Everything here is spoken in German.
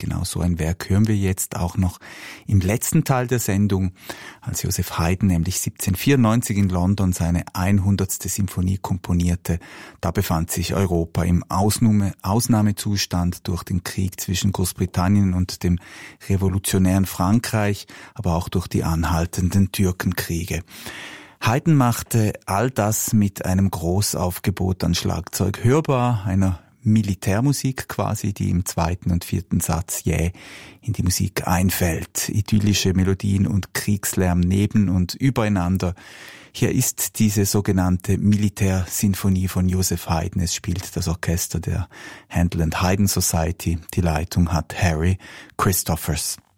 Genau so ein Werk hören wir jetzt auch noch im letzten Teil der Sendung, als Joseph Haydn nämlich 1794 in London seine 100. Symphonie komponierte. Da befand sich Europa im Ausnahmezustand durch den Krieg zwischen Großbritannien und dem revolutionären Frankreich, aber auch durch die anhaltenden Türkenkriege. Haydn machte all das mit einem Großaufgebot an Schlagzeug hörbar, einer Militärmusik quasi, die im zweiten und vierten Satz jäh in die Musik einfällt. Idyllische Melodien und Kriegslärm neben und übereinander. Hier ist diese sogenannte Militärsinfonie von Joseph Haydn. Es spielt das Orchester der Handel and Haydn Society. Die Leitung hat Harry Christophers.